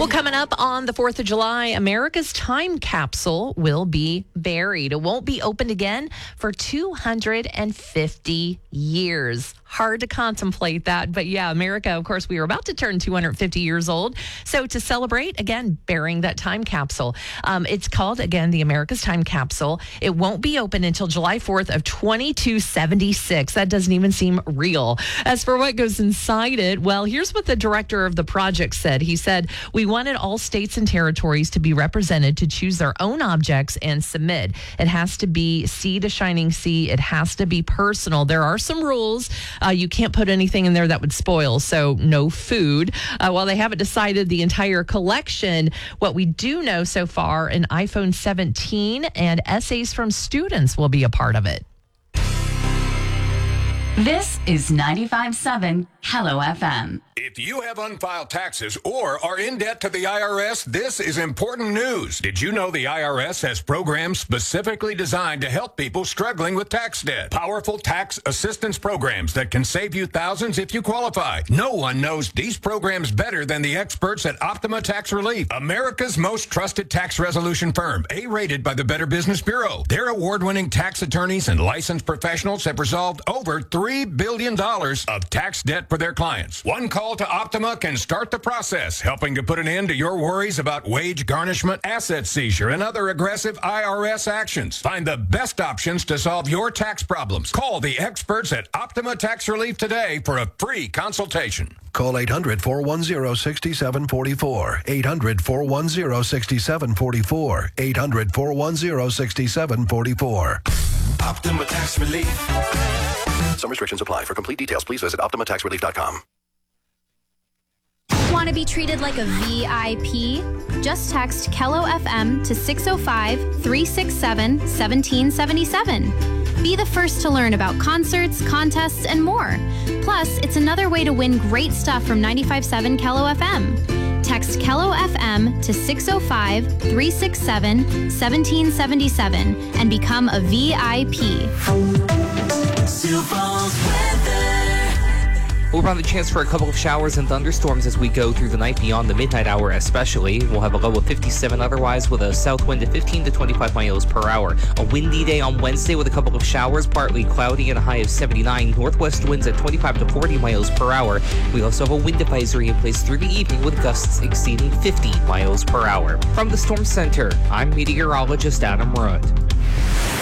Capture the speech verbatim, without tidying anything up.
Well, coming up on the fourth of July, America's time capsule will be buried. It won't be opened again for two hundred fifty years. Hard to contemplate that. But yeah, America, of course, we are about to turn two hundred fifty years old. So to celebrate, again, burying that time capsule. Um, it's called, again, the America's Time Capsule. It won't be open until July fourth of twenty-two seventy-six. That doesn't even seem real. As for what goes inside it, well, here's what the director of the project said. He said, we wanted all states and territories to be represented to choose their own objects and submit. It has to be sea to shining sea. It has to be personal. There are some rules. Uh, you can't put anything in there that would spoil, so no food. Uh, while they haven't decided the entire collection, what we do know so far, an iPhone seventeen and essays from students will be a part of it. This is ninety-five point seven Hello F M. If you have unfiled taxes or are in debt to the I R S, this is important news. Did you know the I R S has programs specifically designed to help people struggling with tax debt? Powerful tax assistance programs that can save you thousands if you qualify. No one knows these programs better than the experts at Optima Tax Relief, America's most trusted tax resolution firm, A-rated by the Better Business Bureau. Their award-winning tax attorneys and licensed professionals have resolved over three billion dollars of tax debt for their clients. One call to Optima can start the process, helping to put an end to your worries about wage garnishment, asset seizure, and other aggressive I R S actions. Find the best options to solve your tax problems. Call the experts at Optima Tax Relief today for a free consultation. Call eight hundred, four one zero, six seven four four. eight hundred, four one zero, six seven four four. eight hundred, four one zero, six seven four four. Optima Tax Relief. Some restrictions apply. For complete details, please visit optima tax relief dot com. Want to be treated like a V I P? Just text Kello F M to six oh five, three six seven, one seven seven seven. Be the first to learn about concerts, contests, and more. Plus, it's another way to win great stuff from ninety-five point seven Kello F M. Text Kello F M to six oh five, three six seven, one seven seven seven and become a V I P. Sioux Falls weather. We'll run the chance for a couple of showers and thunderstorms as we go through the night beyond the midnight hour especially. We'll have a low of fifty-seven otherwise with a south wind of fifteen to twenty-five miles per hour. A windy day on Wednesday with a couple of showers, partly cloudy and a high of seventy-nine. Northwest winds at twenty-five to forty miles per hour. We also have a wind advisory in place through the evening with gusts exceeding fifty miles per hour. From the Storm Center, I'm meteorologist Adam Rudd.